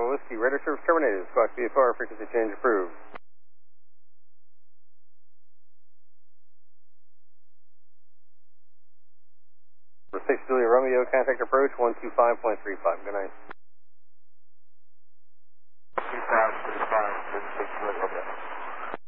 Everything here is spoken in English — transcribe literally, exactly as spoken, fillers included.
Lima Whiskey, radar service terminated. Squawk V F R, frequency change approved. For six Julia Romeo, contact approach one two five point three five. Good night.